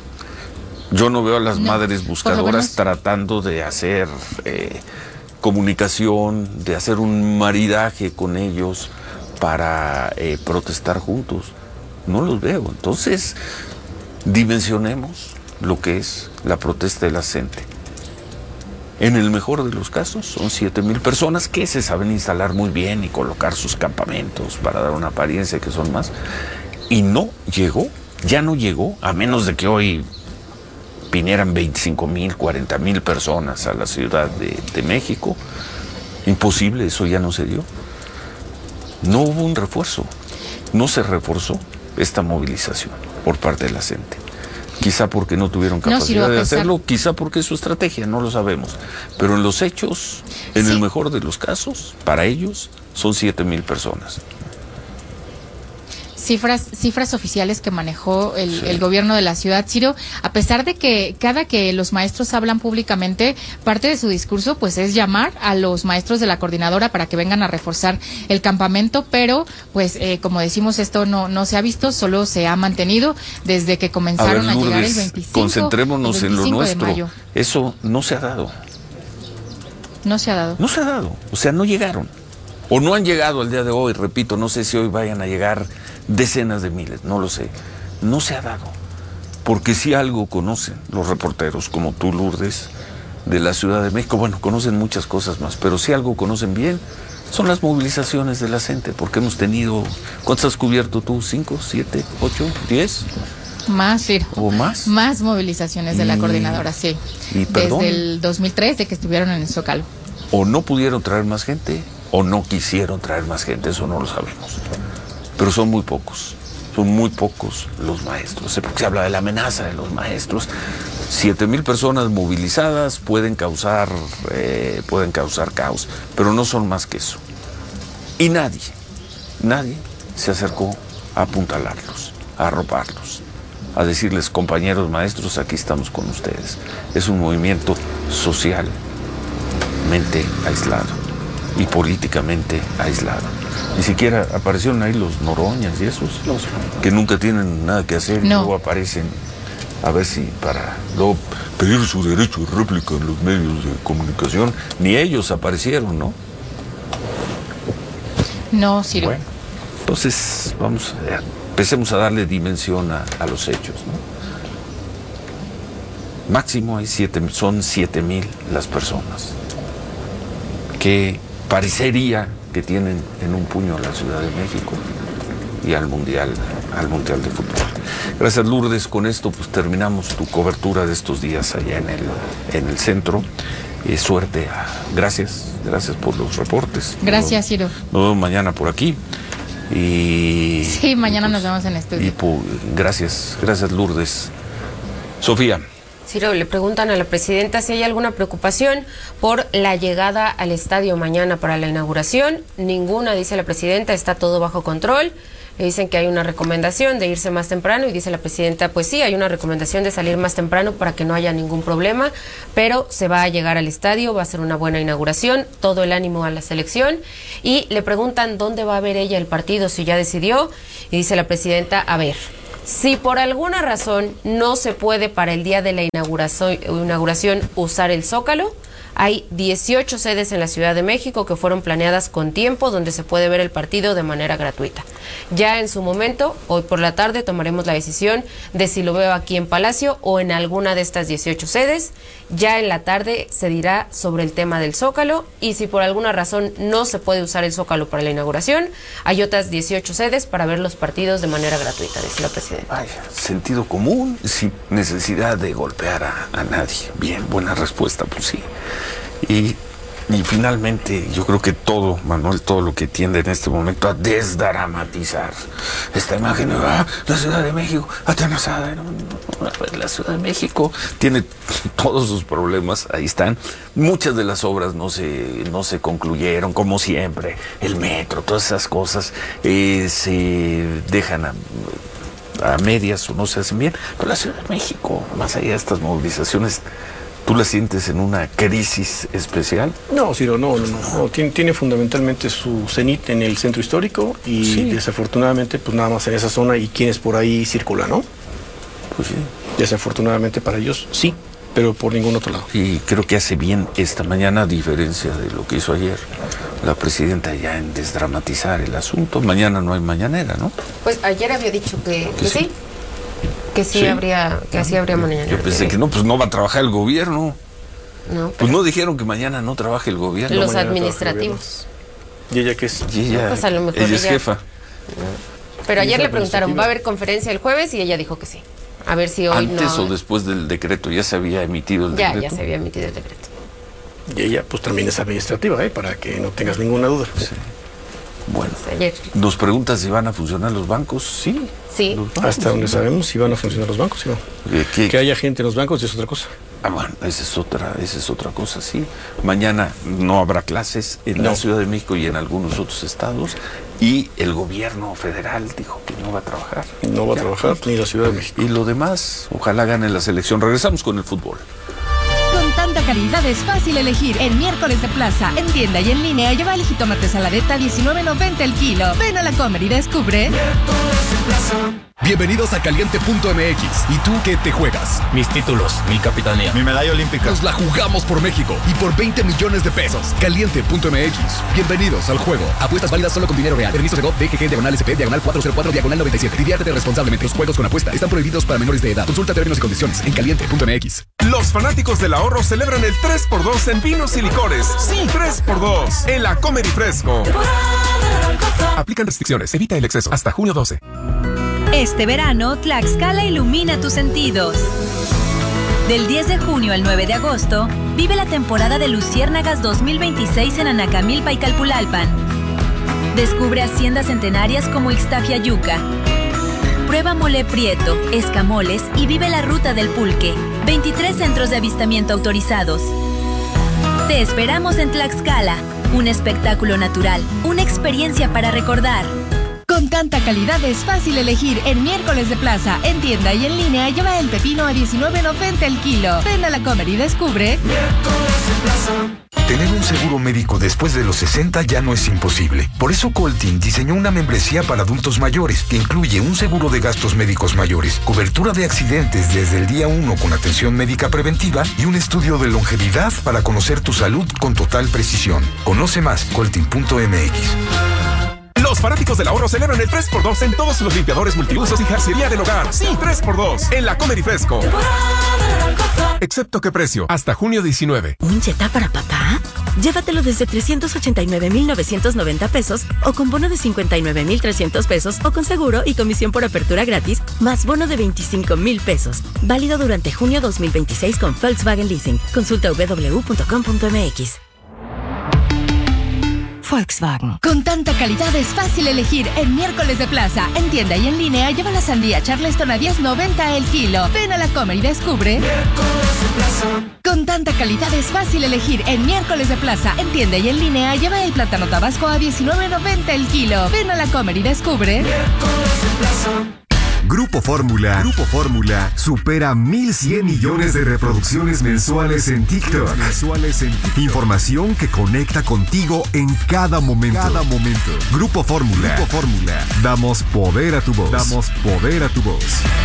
Speaker 1: Yo no veo a las no, madres buscadoras tratando de hacer eh, comunicación, de hacer un maridaje con ellos para eh, protestar juntos. No los veo. Entonces, dimensionemos lo que es la protesta de la CENTE. En el mejor de los casos son siete mil personas que se saben instalar muy bien y colocar sus campamentos para dar una apariencia que son más. Y no llegó, ya no llegó, a menos de que hoy vinieran veinticinco mil, cuarenta mil personas a la Ciudad de, de México. Imposible, eso ya no se dio. No hubo un refuerzo, no se reforzó esta movilización por parte de la CENTE. Quizá porque no tuvieron capacidad
Speaker 18: no, sí,
Speaker 1: de hacerlo, quizá porque es su estrategia, no lo sabemos. Pero en los hechos, en sí. el mejor de los casos, para ellos son siete mil personas.
Speaker 18: Cifras, cifras oficiales que manejó el, sí. el gobierno de la ciudad, Ciro, a pesar de que cada que los maestros hablan públicamente, parte de su discurso pues es llamar a los maestros de la coordinadora para que vengan a reforzar el campamento, pero pues eh, como decimos, esto no, no se ha visto, solo se ha mantenido desde que comenzaron a, ver, Lourdes, a llegar el veinticinco,
Speaker 1: concentrémonos
Speaker 18: el veinticinco
Speaker 1: en lo nuestro.
Speaker 18: de mayo.
Speaker 1: Eso no se ha dado.
Speaker 18: No se ha dado.
Speaker 1: No se ha dado, o sea, no llegaron. O no han llegado al día de hoy, repito, no sé si hoy vayan a llegar decenas de miles, no lo sé. No se ha dado. Porque si algo conocen los reporteros, como tú, Lourdes, de la Ciudad de México, bueno, conocen muchas cosas más, pero si algo conocen bien, son las movilizaciones de la gente, porque hemos tenido, ¿cuántas has cubierto tú? ¿Cinco, siete, ocho, diez?
Speaker 18: Más, sí.
Speaker 1: ¿O más?
Speaker 18: Más movilizaciones de la coordinadora, sí.
Speaker 1: Y perdón,
Speaker 18: desde el dos mil tres, de que estuvieron en el Zócalo.
Speaker 1: O no pudieron traer más gente, o no quisieron traer más gente, eso no lo sabemos. Pero son muy pocos, son muy pocos los maestros. Porque se habla de la amenaza de los maestros. Siete mil personas movilizadas pueden causar, eh, pueden causar caos, pero no son más que eso. Y nadie, nadie se acercó a apuntalarlos, a arroparlos, a decirles, compañeros maestros, aquí estamos con ustedes. Es un movimiento socialmente aislado y políticamente aislado. Ni siquiera aparecieron ahí los Noroñas y esos, los que nunca tienen nada que hacer, no. Y luego aparecen a ver si para luego pedir su derecho de réplica en los medios de comunicación. Ni ellos aparecieron, ¿no?
Speaker 18: No, Ciro.
Speaker 1: Bueno, entonces vamos a ver, empecemos a darle dimensión a, a los hechos, ¿no? Máximo hay siete, son siete mil las personas que parecería que tienen en un puño a la Ciudad de México y al Mundial, al Mundial de Fútbol. Gracias, Lourdes. Con esto pues terminamos tu cobertura de estos días allá en el, en el centro. Eh, suerte. A, gracias, gracias por los reportes.
Speaker 18: Gracias, Ciro.
Speaker 1: Nos vemos mañana por aquí. Y,
Speaker 18: sí, mañana
Speaker 1: y pues,
Speaker 18: nos vemos en el estudio.
Speaker 1: Y pues, gracias, gracias, Lourdes. Sofía.
Speaker 13: Ciro, le preguntan a la presidenta si hay alguna preocupación por la llegada al estadio mañana para la inauguración. Ninguna, dice la presidenta, está todo bajo control. Le dicen que hay una recomendación de irse más temprano y dice la presidenta, pues sí, hay una recomendación de salir más temprano para que no haya ningún problema, pero se va a llegar al estadio, va a ser una buena inauguración, todo el ánimo a la selección. Y le preguntan dónde va a ver ella el partido, si ya decidió, y dice la presidenta, a ver, si por alguna razón no se puede para el día de la inauguración, inauguración usar el Zócalo, hay dieciocho sedes en la Ciudad de México que fueron planeadas con tiempo donde se puede ver el partido de manera gratuita. Ya en su momento, hoy por la tarde, tomaremos la decisión de si lo veo aquí en Palacio o en alguna de estas dieciocho sedes. Ya en la tarde se dirá sobre el tema del Zócalo y si por alguna razón no se puede usar el Zócalo para la inauguración, hay otras dieciocho sedes para ver los partidos de manera gratuita, dice la presidenta.
Speaker 1: Vaya, sentido común, sin necesidad de golpear a, a nadie. Bien, buena respuesta, pues sí. Y, y finalmente yo creo que todo, Manuel, todo lo que tiende en este momento a desdramatizar esta imagen de ah, la Ciudad de México, atenazada, no, no, no, la Ciudad de México tiene todos sus problemas, ahí están. Muchas de las obras no se, no se concluyeron, como siempre, el metro, todas esas cosas eh, se dejan a, a medias o no se hacen bien, pero la Ciudad de México, más allá de estas movilizaciones, ¿tú la sientes en una crisis especial?
Speaker 3: No, Ciro, no, no, no. no. Tiene, tiene fundamentalmente su cenit en el centro histórico y sí. Desafortunadamente, pues nada más en esa zona y quienes por ahí circulan, ¿no?
Speaker 1: Pues sí.
Speaker 3: Desafortunadamente para ellos, sí, pero por ningún otro lado.
Speaker 1: Y creo que hace bien esta mañana, a diferencia de lo que hizo ayer, la presidenta ya en desdramatizar el asunto. Mañana no hay mañanera, ¿no?
Speaker 13: Pues ayer había dicho que, que, que sí. sí. Que sí, sí habría, que así habría mañana.
Speaker 1: Yo pensé que no, pues no va a trabajar el gobierno.
Speaker 13: No.
Speaker 1: Pues no dijeron que mañana no trabaje el gobierno.
Speaker 13: Los administrativos.
Speaker 3: ¿Y ella qué es?
Speaker 1: Y ella,
Speaker 13: pues a lo mejor
Speaker 1: ella
Speaker 13: ella
Speaker 1: es jefa.
Speaker 13: No. Pero ayer le preguntaron, ¿va a haber conferencia el jueves? Y ella dijo que sí. A ver si hoy
Speaker 1: ¿Antes
Speaker 13: no...
Speaker 1: o después del decreto? ¿Ya se había emitido el
Speaker 13: ya,
Speaker 1: decreto?
Speaker 13: Ya, ya se había emitido el decreto.
Speaker 3: Y ella pues también es administrativa, ¿eh? Para que no tengas ninguna duda.
Speaker 1: Sí. Bueno,
Speaker 13: ayer.
Speaker 1: Nos preguntas si van a funcionar los bancos. Sí.
Speaker 13: Sí.
Speaker 3: Bancos, hasta donde sabemos si van a funcionar los bancos. ¿Sí?
Speaker 1: ¿Qué?
Speaker 3: Que haya gente en los bancos es otra cosa.
Speaker 1: Ah, bueno, esa es otra, esa es otra cosa, sí. Mañana no habrá clases en no. la Ciudad de México y en algunos otros estados. Y el gobierno federal dijo que no va a trabajar.
Speaker 3: No va ya. a trabajar ni la Ciudad de México.
Speaker 1: Y lo demás, ojalá gane la selección. Regresamos con el fútbol.
Speaker 19: Con tanta calidad es fácil elegir. En miércoles de plaza, en tienda y en línea, lleva el jitomate saladeta diecinueve noventa el kilo. Ven a la Comer y descubre.
Speaker 20: Bienvenidos a Caliente punto M X. ¿Y tú qué te juegas?
Speaker 21: Mis títulos, mi capitanía,
Speaker 20: mi medalla olímpica. Nos la jugamos por México y por veinte millones de pesos. Caliente punto M X. Bienvenidos al juego. Apuestas válidas solo con dinero real. Permiso de G O V, D G G, diagonal S P, diagonal cuatro cero cuatro, diagonal noventa y siete. Diviértete responsablemente. Los juegos con apuesta están prohibidos para menores de edad. Consulta términos y condiciones en Caliente punto M X.
Speaker 22: Los fanáticos del ahorro celebran el tres por dos en vinos y licores. Sí, tres por dos en la Comer y Fresco. Aplican restricciones. Evita el exceso. Hasta junio doce.
Speaker 23: Este verano, Tlaxcala ilumina tus sentidos. Del diez de junio al nueve de agosto, vive la temporada de Luciérnagas dos mil veintiséis en Anacamilpa y Calpulalpan. Descubre haciendas centenarias como Ixtafiayuca. Prueba mole prieto, escamoles y vive la ruta del pulque. veintitrés centros de avistamiento autorizados. Te esperamos en Tlaxcala. Un espectáculo natural, una experiencia para recordar.
Speaker 19: Con tanta calidad es fácil elegir. En miércoles de plaza, en tienda y en línea, lleva el pepino a diecinueve noventa el kilo. Ven a la Comer y descubre.
Speaker 24: Tener un seguro médico después de los sesenta ya no es imposible. Por eso Coltin diseñó una membresía para adultos mayores que incluye un seguro de gastos médicos mayores, cobertura de accidentes desde el día uno con atención médica preventiva y un estudio de longevidad para conocer tu salud con total precisión. Conoce más, coltin punto M X.
Speaker 22: Los fanáticos del ahorro celebran el tres por dos en todos los limpiadores multiusos y jarcería del hogar. Sí, tres por dos en la Comer y Fresco. Excepto qué precio, hasta junio diecinueve.
Speaker 25: ¿Un Jetta para papá? Llévatelo desde trescientos ochenta y nueve mil novecientos noventa pesos o con bono de cincuenta y nueve mil trescientos pesos o con seguro y comisión por apertura gratis más bono de veinticinco mil pesos. Válido durante junio dos mil veintiséis con Volkswagen Leasing. Consulta w w w punto com punto m x.
Speaker 19: Volkswagen. Con tanta calidad es fácil elegir. En miércoles de plaza, en tienda y en línea, lleva la sandía Charleston a diez noventa el kilo. Ven a la Comer y descubre. Con tanta calidad es fácil elegir. En miércoles de plaza, en tienda y en línea, lleva el plátano tabasco a diecinueve noventa el kilo. Ven a la Comer y descubre.
Speaker 26: Grupo Fórmula. Grupo Fórmula supera mil cien millones de reproducciones mensuales en TikTok. Mensuales en TikTok. Información que conecta contigo en cada momento. Cada momento. Grupo Fórmula. Grupo Fórmula. Damos poder a tu voz. Damos poder a tu voz.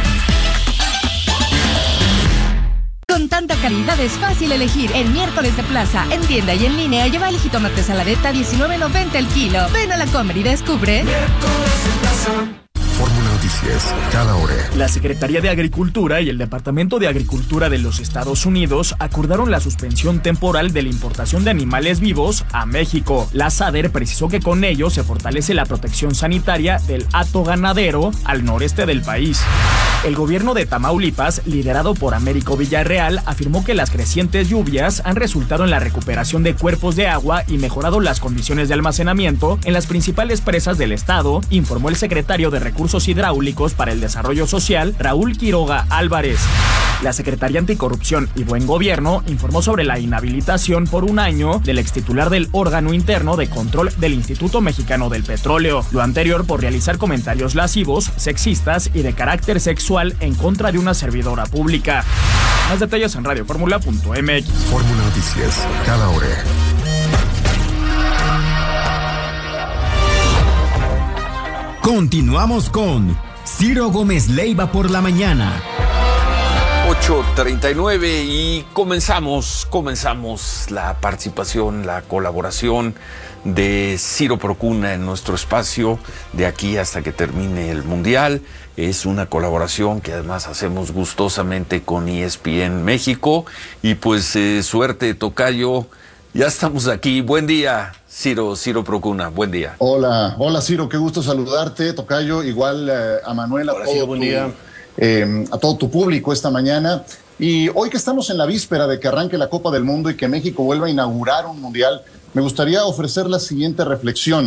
Speaker 19: Con tanta calidad es fácil elegir. En miércoles de plaza, en tienda y en línea, lleva el jitomate saladeta diecinueve noventa el kilo. Ven a la Comer y descubre.
Speaker 26: Fórmula Noticias, cada hora.
Speaker 27: La Secretaría de Agricultura y el Departamento de Agricultura de los Estados Unidos acordaron la suspensión temporal de la importación de animales vivos a México. La SADER precisó que con ello se fortalece la protección sanitaria del hato ganadero al noreste del país. El gobierno de Tamaulipas, liderado por Américo Villarreal, afirmó que las crecientes lluvias han resultado en la recuperación de cuerpos de agua y mejorado las condiciones de almacenamiento en las principales presas del estado, informó el secretario de Recursos Hidráulicos para el Desarrollo Social, Raúl Quiroga Álvarez. La Secretaría Anticorrupción y Buen Gobierno informó sobre la inhabilitación por un año del extitular del órgano interno de control del Instituto Mexicano del Petróleo, lo anterior por realizar comentarios lascivos, sexistas y de carácter sexual en contra de una servidora pública. Más detalles en radio fórmula punto m x.
Speaker 26: Fórmula Noticias, cada hora.
Speaker 17: Continuamos con Ciro Gómez Leiva por la mañana.
Speaker 1: ocho treinta y nueve y comenzamos, comenzamos la participación, la colaboración de Ciro Procuna en nuestro espacio de aquí hasta que termine el Mundial. Es una colaboración que además hacemos gustosamente con E S P N México y pues eh, suerte, tocayo, ya estamos aquí. Buen día, Ciro, Ciro Procuna, buen día.
Speaker 28: Hola, hola Ciro, qué gusto saludarte, tocayo, igual eh, a Manuel, a
Speaker 3: hola,
Speaker 28: todo
Speaker 3: Ciro, buen
Speaker 28: tu,
Speaker 3: día.
Speaker 28: Eh, a todo tu público esta mañana. Y hoy que estamos en la víspera de que arranque la Copa del Mundo y que México vuelva a inaugurar un Mundial, me gustaría ofrecer la siguiente reflexión.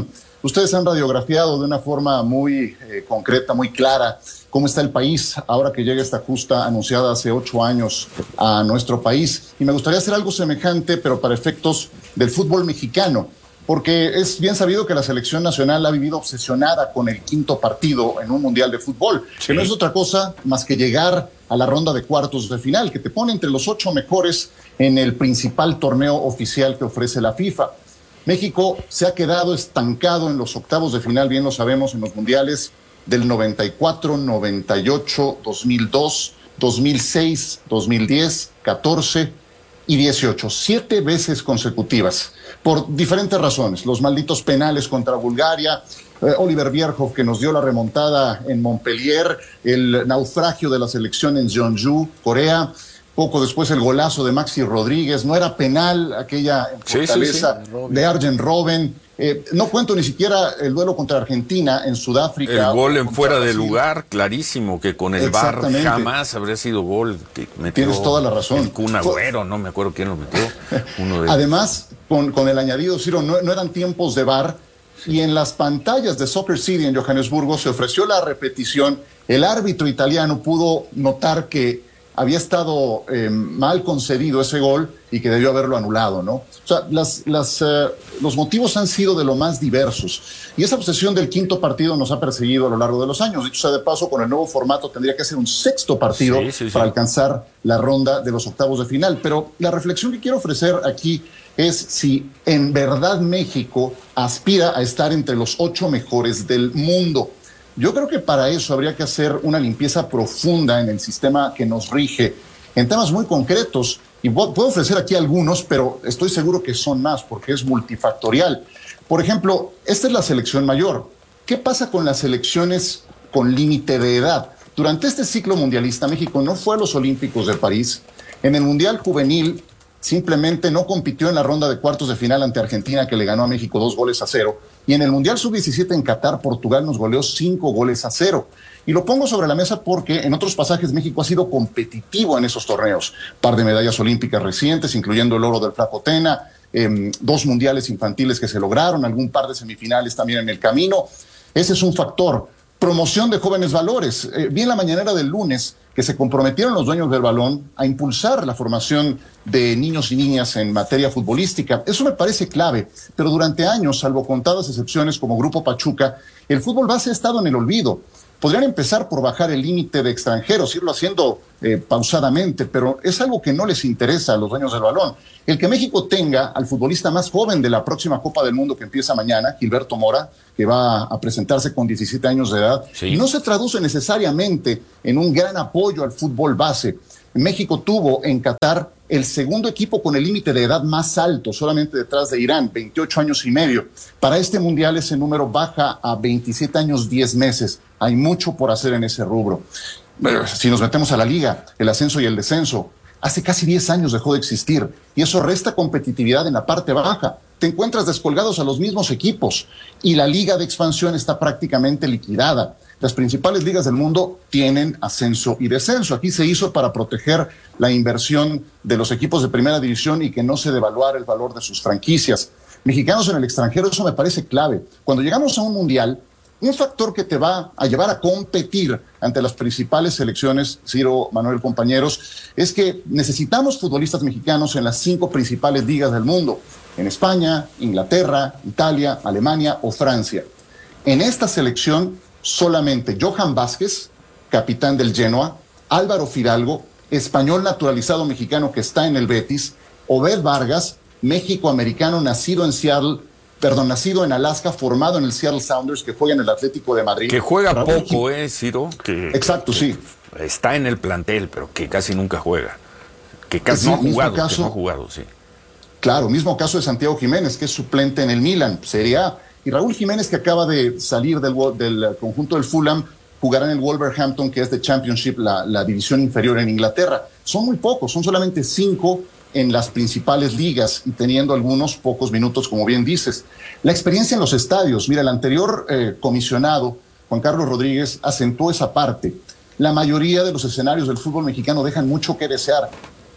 Speaker 28: Ustedes han radiografiado de una forma muy eh, concreta, muy clara, cómo está el país ahora que llega esta justa anunciada hace ocho años a nuestro país. Y me gustaría hacer algo semejante, pero para efectos del fútbol mexicano, porque es bien sabido que la selección nacional ha vivido obsesionada con el quinto partido en un mundial de fútbol, sí. que no es otra cosa más que llegar a la ronda de cuartos de final, que te pone entre los ocho mejores en el principal torneo oficial que ofrece la FIFA. México se ha quedado estancado en los octavos de final, bien lo sabemos, en los mundiales del noventa y cuatro, noventa y ocho, dos mil dos, dos mil seis, dos mil diez, catorce y dieciocho, siete veces consecutivas, por diferentes razones. Los malditos penales contra Bulgaria, eh, Oliver Bierhoff que nos dio la remontada en Montpellier, el naufragio de la selección en Jeonju, Corea. Poco después el golazo de Maxi Rodríguez, no era penal aquella en Fortaleza sí, sí, sí. de Arjen Robben. Eh, no cuento ni siquiera el duelo contra Argentina en Sudáfrica.
Speaker 1: El gol en fuera de lugar, clarísimo, que con el V A R jamás habría sido gol. Que metió
Speaker 28: Tienes toda la razón.
Speaker 1: El Kun Agüero, no me acuerdo quién lo metió. Uno de...
Speaker 28: Además, con, con el añadido, Ciro, no, no eran tiempos de V A R, y en las pantallas de Soccer City en Johannesburgo se ofreció la repetición. El árbitro italiano pudo notar que había estado eh, mal concedido ese gol y que debió haberlo anulado, ¿no? O sea, las, las, eh, los motivos han sido de lo más diversos. Y esa obsesión del quinto partido nos ha perseguido a lo largo de los años. Dicho sea de paso, con el nuevo formato tendría que ser un sexto partido sí, sí, sí. para alcanzar la ronda de los octavos de final. Pero la reflexión que quiero ofrecer aquí es si en verdad México aspira a estar entre los ocho mejores del mundo. Yo creo que para eso habría que hacer una limpieza profunda en el sistema que nos rige, en temas muy concretos, y puedo ofrecer aquí algunos, pero estoy seguro que son más, porque es multifactorial. Por ejemplo, esta es la selección mayor. ¿Qué pasa con las selecciones con límite de edad? Durante este ciclo mundialista, México no fue a los Olímpicos de París. En el Mundial Juvenil simplemente no compitió en la ronda de cuartos de final ante Argentina, que le ganó a México dos goles a cero. Y en el Mundial sub diecisiete en Qatar, Portugal nos goleó cinco goles a cero. Y lo pongo sobre la mesa porque en otros pasajes México ha sido competitivo en esos torneos. Par de medallas olímpicas recientes, incluyendo el oro del Flaco Tena, eh, dos mundiales infantiles que se lograron, algún par de semifinales también en el camino. Ese es un factor. Promoción de jóvenes valores. Eh, vi en la mañanera del lunes que se comprometieron los dueños del balón a impulsar la formación de niños y niñas en materia futbolística. Eso me parece clave, pero durante años, salvo contadas excepciones como Grupo Pachuca, el fútbol base ha estado en el olvido. Podrían empezar por bajar el límite de extranjeros, irlo haciendo eh, pausadamente, pero es algo que no les interesa a los dueños del balón. El que México tenga al futbolista más joven de la próxima Copa del Mundo que empieza mañana, Gilberto Mora, que va a presentarse con diecisiete años de edad, sí. no se traduce necesariamente en un gran apoyo al fútbol base. México tuvo en Qatar el segundo equipo con el límite de edad más alto, solamente detrás de Irán, veintiocho años y medio. Para este mundial ese número baja a veintisiete años, diez meses. Hay mucho por hacer en ese rubro. Pero si nos metemos a la liga, el ascenso y el descenso, hace casi diez años dejó de existir y eso resta competitividad en la parte baja. Te encuentras descolgados a los mismos equipos y la liga de expansión está prácticamente liquidada. Las principales ligas del mundo tienen ascenso y descenso. Aquí se hizo para proteger la inversión de los equipos de primera división y que no se devaluara el valor de sus franquicias. Mexicanos en el extranjero, eso me parece clave. Cuando llegamos a un mundial, un factor que te va a llevar a competir ante las principales selecciones, Ciro, Manuel, compañeros, es que necesitamos futbolistas mexicanos en las cinco principales ligas del mundo, en España, Inglaterra, Italia, Alemania o Francia. En esta selección, solamente Johan Vázquez, capitán del Genoa, Álvaro Fidalgo, español naturalizado mexicano que está en el Betis, Obed Vargas, México-americano nacido en Seattle, perdón, nacido en Alaska, formado en el Seattle Sounders, que juega en el Atlético de Madrid.
Speaker 1: Que juega
Speaker 28: Raúl
Speaker 1: poco, ¿eh, Ciro? Que,
Speaker 28: Exacto,
Speaker 1: que
Speaker 28: sí.
Speaker 1: Está en el plantel, pero que casi nunca juega. Que casi sí, no ha jugado, caso, que no ha jugado, sí.
Speaker 28: Claro, mismo caso de Santiago Jiménez, que es suplente en el Milan, Serie A. Y Raúl Jiménez, que acaba de salir del, del conjunto del Fulham, jugará en el Wolverhampton, que es de Championship, la, la división inferior en Inglaterra. Son muy pocos, son solamente cinco en las principales ligas y teniendo algunos pocos minutos, como bien dices. La experiencia en los estadios, mira, el anterior eh, comisionado, Juan Carlos Rodríguez, acentuó esa parte. La mayoría de los escenarios del fútbol mexicano dejan mucho que desear.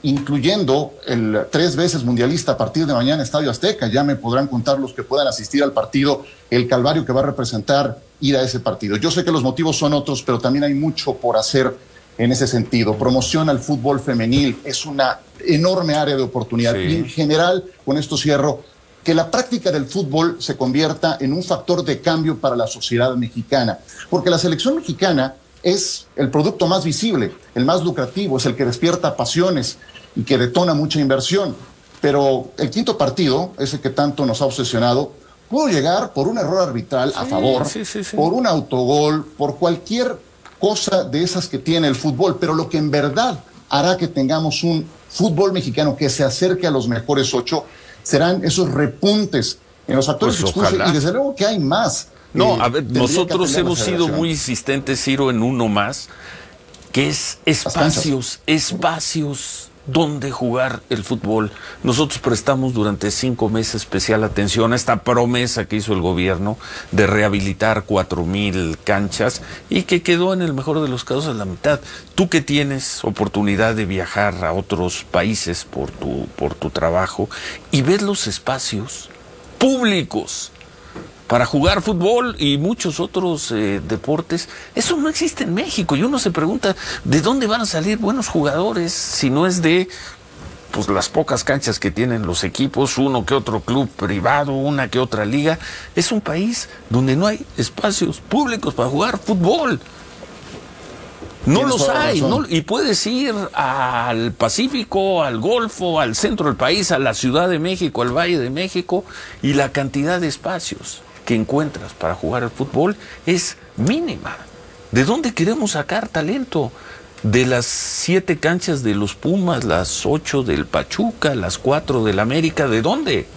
Speaker 28: incluyendo el tres veces mundialista a partir de mañana Estadio Azteca. Ya me podrán contar los que puedan asistir al partido, el calvario que va a representar ir a ese partido. Yo sé que los motivos son otros, pero también hay mucho por hacer en ese sentido. Promoción al fútbol femenil es una enorme área de oportunidad. Sí. Y en general, con esto cierro, que la práctica del fútbol se convierta en un factor de cambio para la sociedad mexicana, porque la selección mexicana es el producto más visible, el más lucrativo, es el que despierta pasiones y que detona mucha inversión. Pero el quinto partido, ese que tanto nos ha obsesionado, pudo llegar por un error arbitral sí, a favor, sí, sí, sí. por un autogol, por cualquier cosa de esas que tiene el fútbol, pero lo que en verdad hará que tengamos un fútbol mexicano que se acerque a los mejores ocho serán esos repuntes en los factores
Speaker 1: pues
Speaker 28: exclusivos, y desde luego que hay más.
Speaker 1: No, a ver, nosotros hemos sido muy insistentes, Ciro, en uno más, que es espacios, espacios donde jugar el fútbol. Nosotros prestamos durante cinco meses especial atención a esta promesa que hizo el gobierno de rehabilitar cuatro mil canchas y que quedó en el mejor de los casos a la mitad. Tú que tienes oportunidad de viajar a otros países por tu, por tu trabajo y ves los espacios públicos para jugar fútbol y muchos otros eh, deportes, eso no existe en México. Y uno se pregunta, ¿de dónde van a salir buenos jugadores si no es de pues las pocas canchas que tienen los equipos, uno que otro club privado, una que otra liga? Es un país donde no hay espacios públicos para jugar fútbol. No los hay, ¿no? Y puedes ir al Pacífico, al Golfo, al centro del país, a la Ciudad de México, al Valle de México, y la cantidad de espacios que encuentras para jugar al fútbol es mínima. ¿De dónde queremos sacar talento? De las siete canchas de los Pumas, las ocho del Pachuca, las cuatro del América, ¿de dónde?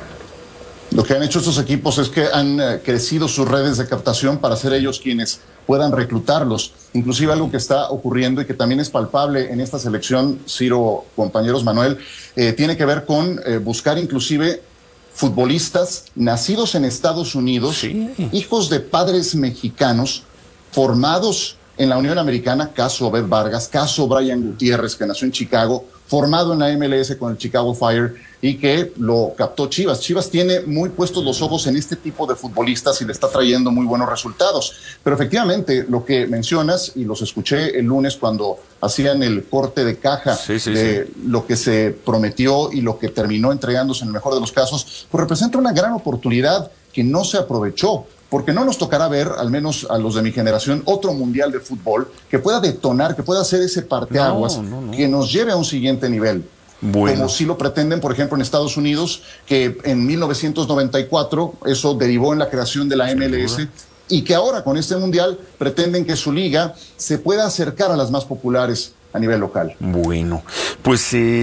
Speaker 28: Lo que han hecho estos equipos es que han eh, crecido sus redes de captación para ser ellos quienes puedan reclutarlos. Inclusive algo que está ocurriendo y que también es palpable en esta selección, Ciro, compañeros, Manuel, eh, tiene que ver con eh, buscar inclusive futbolistas nacidos en Estados Unidos, sí. hijos de padres mexicanos, formados en la Unión Americana, caso Obed Vargas, caso Brian Gutiérrez, que nació en Chicago, formado en la M L S con el Chicago Fire y que lo captó Chivas. Chivas tiene muy puestos los ojos en este tipo de futbolistas y le está trayendo muy buenos resultados. Pero efectivamente, lo que mencionas, y los escuché el lunes cuando hacían el corte de caja sí, sí, de sí. lo que se prometió y lo que terminó entregándose en el mejor de los casos, pues representa una gran oportunidad que no se aprovechó. Porque no nos tocará ver, al menos a los de mi generación, otro mundial de fútbol que pueda detonar, que pueda hacer ese parteaguas, no, no, no. que nos lleve a un siguiente nivel. Bueno. Como si lo pretenden, por ejemplo, en Estados Unidos, que en mil novecientos noventa y cuatro eso derivó en la creación de la M L S y que ahora con este mundial pretenden que su liga se pueda acercar a las más populares a nivel local.
Speaker 1: Bueno, pues... Eh...